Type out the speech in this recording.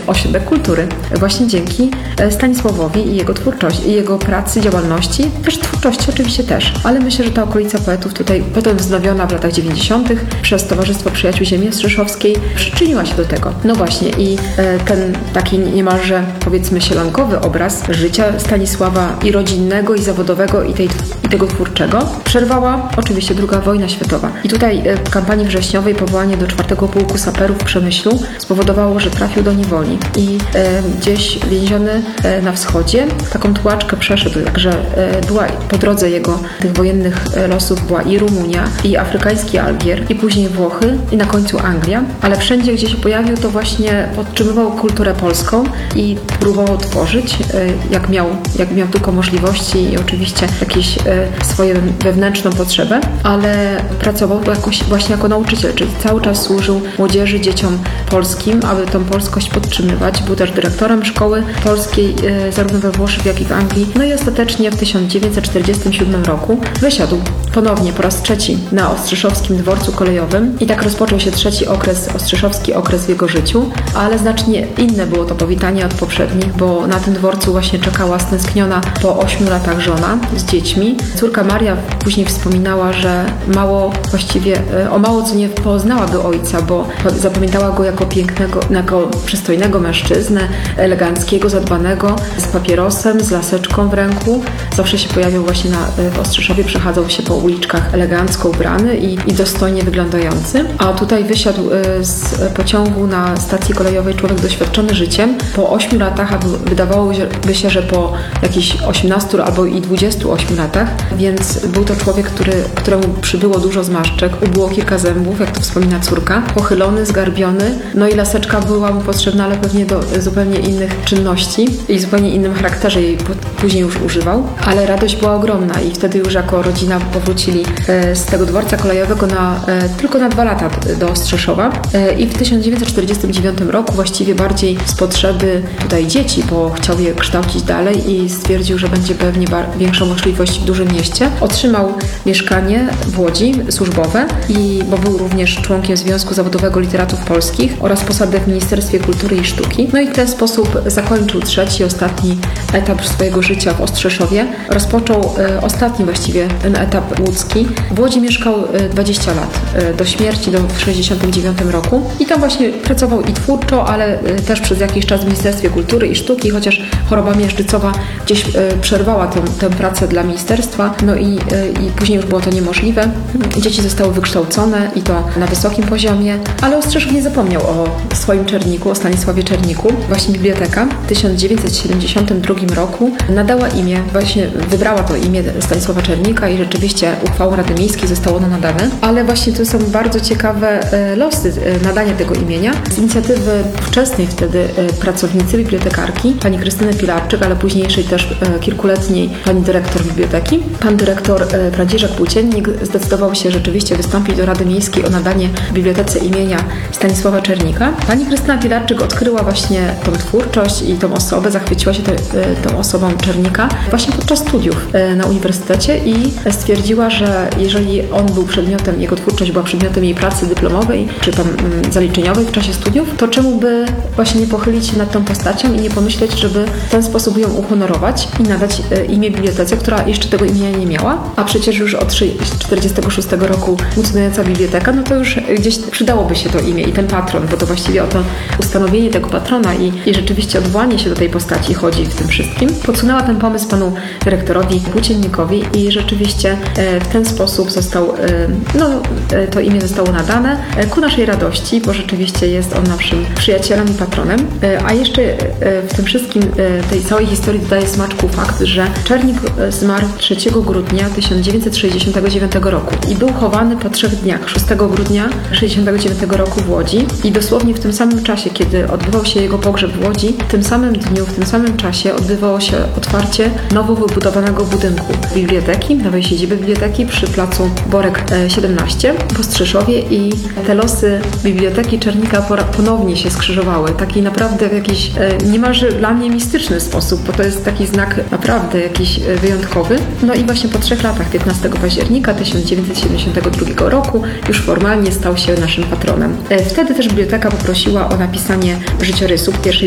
ośrodek kultury. Właśnie dzięki Stanisławowi i jego twórczości, i jego pracy, działalności, też twórczości oczywiście też, ale myślę, że ta okolica poetów tutaj, potem wznowiona w latach 90. przez Towarzystwo Przyjaciół Ziemi Ostrzeszowskiej, przyczyniła się do tego. No właśnie i ten taki niemalże, powiedzmy, sielankowy obraz życia Stanisława i rodzinnego, i zawodowego, i tego twórczego przerwała oczywiście II wojna światowa. I tutaj w kampanii wrześniowej powołanie do 4. Pułku Saperów w Przemyślu spowodowało, że trafił do niewoli i gdzieś więziony na wschodzie taką tułaczkę przeszedł, także była po drodze jego tych wojennych losów była i Rumunia, i afrykański Algier, i później Włochy, i na końcu Anglia, ale wszędzie, gdzie się pojawił, to właśnie podtrzymywał kulturę polską i próbował tworzyć, jak miał tylko możliwości i oczywiście jakieś swoją wewnętrzną potrzebę, ale pracował właśnie jako nauczyciel, czyli cały czas służył młodzieży, dzieciom polskim, aby tą polskość podtrzymywać. Był też dyrektorem szkoły polskiej, zarówno we Włoszech, jak i w Anglii. No i ostatecznie w 1947 roku wysiadł ponownie po raz trzeci na Ostrzeszowskim Dworcu Kolejowym i tak rozpoczął się trzeci ostrzeszowski okres w jego życiu, ale znacznie inne było to powitanie od poprzednich, bo na tym dworcu właśnie czekała stęskniona po 8 latach żona z dziećmi. Córka Maria później wspominała, że o mało co nie poznałaby ojca, bo zapamiętała go jako pięknego, jako przystojnego mężczyznę, eleganckiego, zadbanego, z papierosem, z laseczką w ręku. Zawsze się pojawiał właśnie w Ostrzeszowie, przechadzał się po uliczkach elegancko ubrany i dostojnie wyglądający. A tutaj wysiadł z pociągu na stacji kolejowej człowiek doświadczony życiem. Po 8 latach, a wydawałoby się, że po jakichś 18 albo i 28 latach, więc był to człowiek, któremu przybyło dużo zmarszczek, ubyło kilka zębów, jak to wspomina córka, pochylony, zgarbiony, no i laseczka była mu potrzebna, ale pewnie do zupełnie innych czynności i zupełnie innym charakterze jej później już używał, ale radość była ogromna i wtedy już jako rodzina powrócili z tego dworca kolejowego tylko na 2 lata do Ostrzeszowa i w 1949 roku właściwie bardziej z potrzeby tutaj dzieci, bo chciał je kształcić dalej i stwierdził, że będzie pewnie większą możliwość w dużym mieście. Otrzymał mieszkanie w Łodzi służbowe bo był również członkiem Związku Zawodowego Literatów Polskich oraz posadę w Ministerstwie Kultury i Sztuki. No i w ten sposób zakończył trzeci, ostatni etap swojego życia w Ostrzeszowie. Rozpoczął ostatni właściwie ten etap łódzki. W Łodzi mieszkał 20 lat, do śmierci, w 1969 roku. I tam właśnie pracował i twórczo, ale też przez jakiś czas w Ministerstwie Kultury i Sztuki, chociaż choroba miażdżycowa gdzieś przerwała tę pracę dla ministerstwa. No i później już było to niemożliwe. Dzieci zostały wykształcone i to na wysokim poziomie, ale Ostrzeszów nie zapomniał o swoim Czerniku, o Stanisławie Czerniku. Właśnie biblioteka w 1972 roku nadała imię, właśnie wybrała to imię Stanisława Czernika i rzeczywiście uchwałą Rady Miejskiej zostało ono nadane, ale właśnie to są bardzo ciekawe losy nadania tego imienia. Z inicjatywy wczesnej wtedy pracownicy, bibliotekarki, pani Krystyny Pilarczyk, ale późniejszej też kilkuletniej pani dyrektor biblioteki, pan dyrektor Franciszek Płóciennik zdecydował się rzeczywiście wystąpić do Rady Miejskiej o nadanie bibliotece imienia Stanisława Czernika. Pani Krystyna Pilarczyk odkryła właśnie tą twórczość i tą osobę, zachwyciła się tą osobą Czernika właśnie podczas studiów na uniwersytecie i stwierdziła, że jeżeli on był przedmiotem, jego twórczość była przedmiotem jej pracy dyplomowej czy tam zaliczeniowej w czasie studiów, to czemu by właśnie nie pochylić się nad tą postacią i nie pomyśleć, żeby w ten sposób ją uhonorować i nadać imię bibliotece, która jeszcze tego imienia nie miała, a przecież już od 1946 roku funkcjonująca biblioteka, no to już gdzieś przydałoby się to imię i ten patron, bo to właściwie o to ustanowienie tego patrona i rzeczywiście odwołanie się do tej postaci chodzi w tym wszystkim. Podsunęła ten pomysł panu dyrektorowi Płóciennikowi i rzeczywiście w ten sposób to imię zostało nadane ku naszej radości, bo rzeczywiście jest on naszym przyjacielem i patronem. A jeszcze w tym wszystkim, tej całej historii dodaje smaczku fakt, że Czernik zmarł 3 grudnia 1969 roku i był chowany po 3 dniach, 6 grudnia 1969 roku w Łodzi i dosłownie w tym samym czasie, kiedy odbywał się jego pogrzeb w Łodzi, w tym samym dniu, w tym samym czasie odbywało się otwarcie nowo wybudowanego budynku biblioteki, nowej siedziby biblioteki przy placu Borek 17 w Ostrzeszowie i te losy biblioteki Czernika ponownie się skrzyżowały. Taki naprawdę w jakiś niemalże dla mnie mistyczny sposób, bo to jest taki znak naprawdę jakiś wyjątkowy. No i właśnie po 3 latach, 15 października 1972 roku już formalnie stał się naszym patronem. Wtedy też biblioteka poprosiła o napisanie życiorysu pierwszej